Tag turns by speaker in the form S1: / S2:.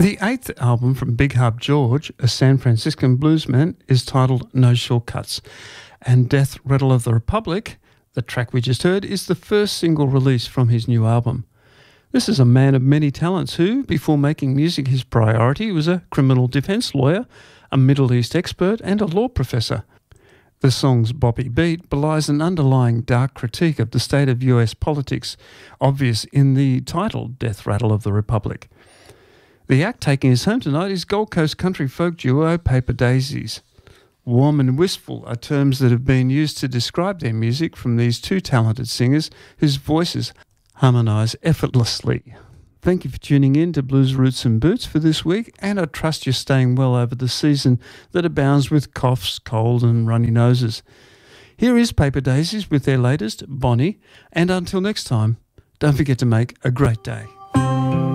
S1: The eighth album from Big Hub George, a San Franciscan bluesman, is titled No Shortcuts, and Death Rattle of the Republic, the track we just heard, is the first single release from his new album. This is a man of many talents who, before making music his priority, was a criminal defence lawyer, a Middle East expert and a law professor. The song's boppy beat belies an underlying dark critique of the state of US politics, obvious in the title Death Rattle of the Republic. The act taking us home tonight is Gold Coast country folk duo Paper Daisies. Warm and wistful are terms that have been used to describe their music from these two talented singers whose voices harmonise effortlessly. Thank you for tuning in to Blues Roots and Boots for this week, and I trust you're staying well over the season that abounds with coughs, cold and runny noses. Here is Paper Daisies with their latest, Bonnie, and until next time, don't forget to make a great day.